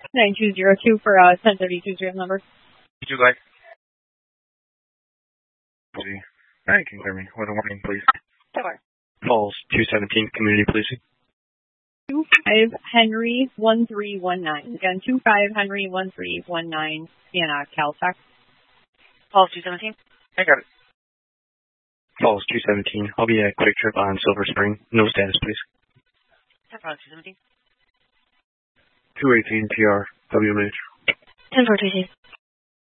9202 for 1032 serial number. Would you like? Alright, can you hear me? With a warning, please. Sure. Falls 217, community policing. 25 Henry 1319. Again, 25 Henry 1319. Sienna, Caltech. Falls 217. I got it. Falls 217. I'll be at Quick Trip on Silver Spring. No status, please. 217. 218 PR, WMH. 10-4,